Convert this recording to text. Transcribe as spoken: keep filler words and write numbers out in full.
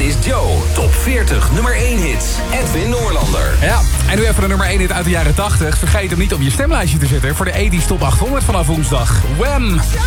is Joe. Top veertig nummer één hits. Edwin Noorlander. Ja, en nu even de nummer één hit uit de jaren tachtig. Vergeet hem niet op je stemlijstje te zetten voor de tachtig Top achthonderd vanaf woensdag. Wham!